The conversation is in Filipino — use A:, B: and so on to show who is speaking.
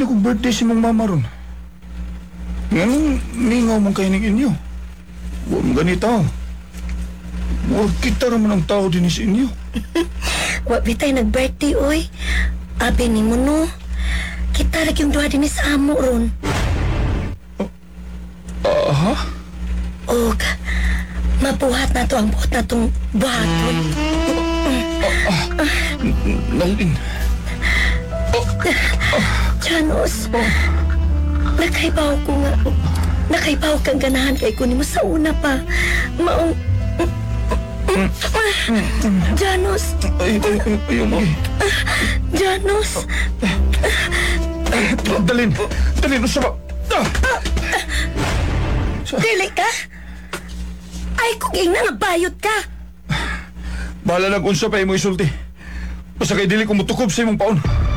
A: dili kong birthday si mong mama ron. Nganong ningaw mong kayo ng inyo? Huwag mong ganito. Huwag kita raman ang tao din sa inyo.
B: Wa bitay nag-birthday, oy. Abi ni mo, no? Kita lagi yung duha din sa amo ron.
A: Aha?
B: Og, mabuhat na to ang buhat na tong buhaton.
A: Nalin.
B: Janos, nakaibaw kang ganahan kay kunin mo sa una pa. Maong... Janos,
A: Ayaw mo.
B: Janos.
A: Dalin, usa ba?
B: Dili ka? Ay, kung ina nga bayot ka.
A: Bahala nag-unsa pa imong isulti. Basta kay dili ko mutukob sa imong paon.